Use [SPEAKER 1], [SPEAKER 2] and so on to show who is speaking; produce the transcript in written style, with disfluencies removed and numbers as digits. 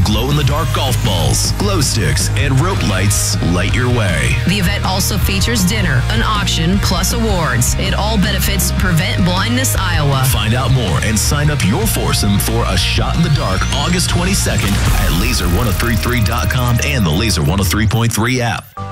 [SPEAKER 1] glow-in-the-dark golf balls, glow sticks, and rope lights light your way.
[SPEAKER 2] The event also features dinner, an auction, plus awards. It all benefits Prevent Blindness Iowa.
[SPEAKER 1] Find out more and sign up your foursome for a shot in the dark August 22nd at laser1033.com and the Laser 103.3 app.